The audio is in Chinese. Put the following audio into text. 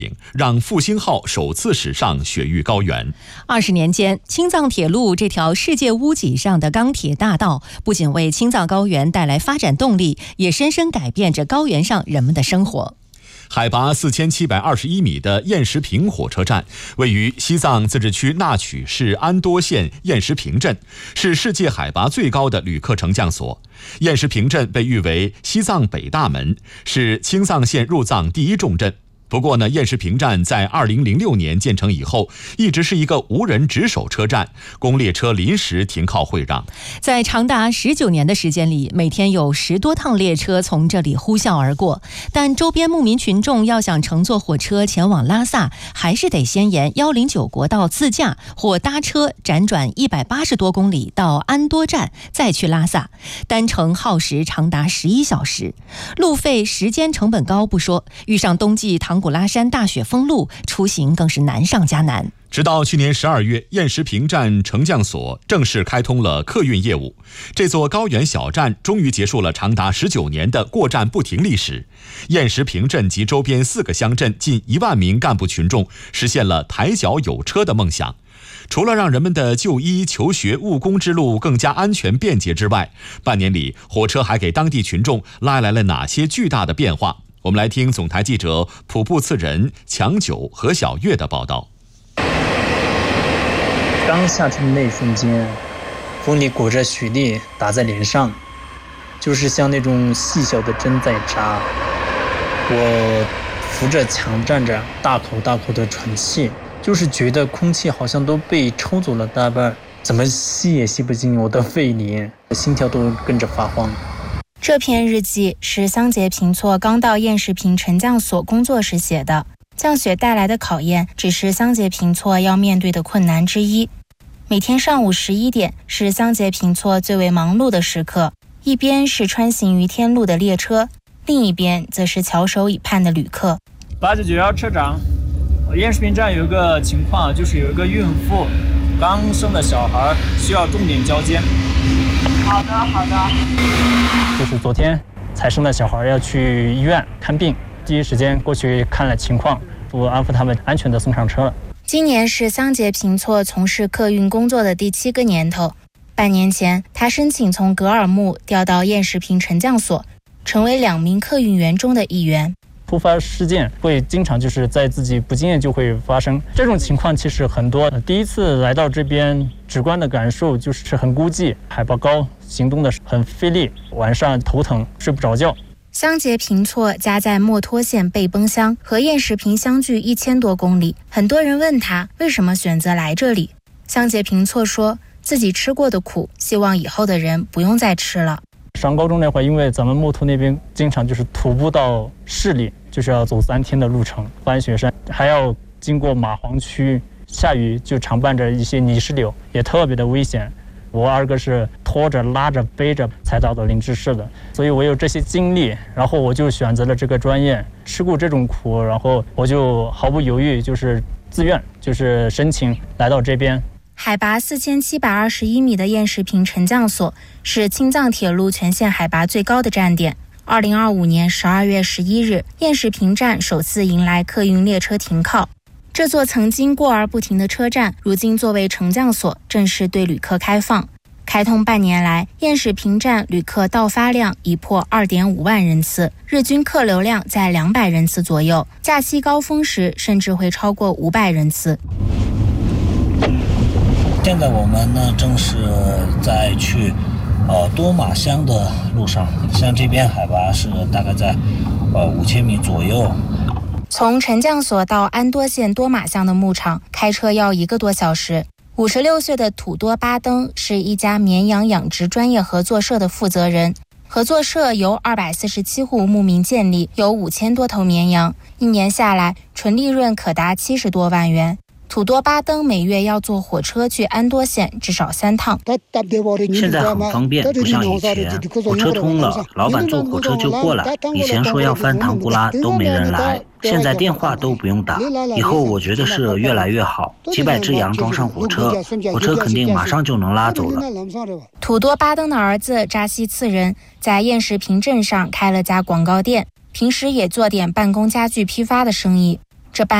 让复兴号首次驶上雪域高原。 20年间，青藏铁路这条世界屋脊上的钢铁大道，不仅为青藏高原带来发展动力，也深深改变着高原上人们的生活。 海拔4721米的雁石坪火车站位于西藏自治区纳曲市安多县雁石坪镇，是世界海拔最高的旅客乘降所。雁石坪镇被誉为西藏北大门，是青藏线入藏第一重镇。不过呢，雁石坪站在2006年建成以后，一直是一个无人值守车站，供列车临时停靠会让。 在长达19年的时间里，每天有10多趟列车从这里呼啸而过，但周边牧民群众要想乘坐火车前往拉萨，还是得先沿109国道自驾或搭车辗转180多公里到安多站，再去拉萨，单程耗时长达11小时。路费、时间成本高不说，遇上冬季唐古拉山大雪封路，出行更是难上加难。 直到去年12月，雁石坪站乘降所正式开通了客运业务，这座高原小站终于结束了长达19年的过站不停历史。雁石坪镇及周边4个乡镇近1万名干部群众实现了抬脚有车的梦想。除了让人们的就医、求学、务工之路更加安全便捷之外，半年里火车还给当地群众拉来了哪些巨大的变化？我们来听总台记者普布次仁、强九和小月的报道。 刚下车的那一瞬间，风里裹着雪粒打在脸上，就是像那种细小的针在扎。我扶着墙站着，大口大口的喘气，就是觉得空气好像都被抽走了大半，怎么吸也吸不进我的肺里，心跳都跟着发慌。 这篇日记是桑杰平措刚到雁石坪乘降所工作时写的。降雪带来的考验只是桑杰平措要面对的困难之一。每天上午11点是桑杰平措最为忙碌的时刻，一边是穿行于天路的列车，另一边则是翘首以盼的旅客。 8991车长，雁石坪站有一个情况，就是有一个孕妇刚生的小孩需要重点交接。好的。就是昨天才生的小孩要去医院看病，第一时间过去看了情况，我安抚他们安全地送上车了。 今年是桑杰平措从事客运工作的第7个年头。半年前，他申请从格尔木调到雁石坪乘降所，成为2名客运员中的一员。 突发事件会经常就是在自己不经意就会发生，这种情况其实很多。第一次来到这边，直观的感受就是很孤寂，海拔高，行动的很费力，晚上头疼，睡不着觉。 桑杰平措家在墨脱县贝崩乡，和雁石坪相距1000多公里。很多人问他为什么选择来这里，桑杰平措说自己吃过的苦，希望以后的人不用再吃了。 上高中那会儿，因为咱们墨脱那边经常就是徒步到市里，就是要走3天的路程，翻雪山，还要经过马黄区，下雨就常伴着一些泥石流，也特别的危险。我二哥是拖着拉着背着才到的灵芝市的，所以我有这些经历，然后我就选择了这个专业，吃过这种苦，然后我就毫不犹豫，就是自愿，就是申请来到这边。 海拔4721米的雁石坪乘降所是青藏铁路全线海拔最高的站点。2025年12月11日，雁石坪站首次迎来客运列车停靠。这座曾经过而不停的车站，如今作为乘降所正式对旅客开放。开通半年来，雁石坪站旅客到发量已破2.5万人次，日均客流量在200人次左右，假期高峰时甚至会超过500人次。 现在我们呢正是在去多玛乡的路上，像这边海拔是大概在5000米左右。 从乘降所到安多县多玛乡的牧场开车要1个多小时。56岁的土多巴登是一家绵羊养殖专业合作社的负责人，合作社由247户牧民建立，有5000多头绵羊，一年下来纯利润可达70多万元。土多巴登每月要坐火车去安多县至少3趟。 现在很方便，不像以前，火车通了，老板坐火车就过来。以前说要翻唐古拉都没人来，现在电话都不用打。以后我觉得是越来越好，几百只羊装上火车，火车肯定马上就能拉走了。 土多巴登的儿子扎西次仁在雁石坪镇上开了家广告店，平时也做点办公家具批发的生意。 这